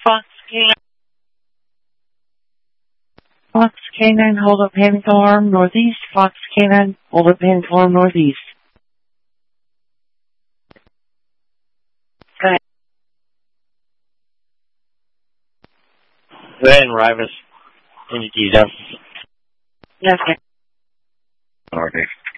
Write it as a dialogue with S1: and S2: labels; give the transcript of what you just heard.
S1: Fox Canine. Fox Canine, hold up hand farm northeast. Fox Canine, hold up hand farm northeast. Okay.
S2: Go ahead and Rivas. Can you keys up?
S1: Yes, sir.
S2: Okay.